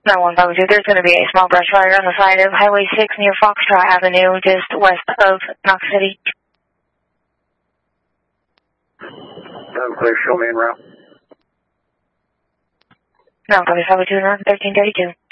9152, there's going to be a small brush fire on the side of Highway 6 near Foxtrot Avenue, just west of Knox City. I'm clear, show me en route. 9152, 1332.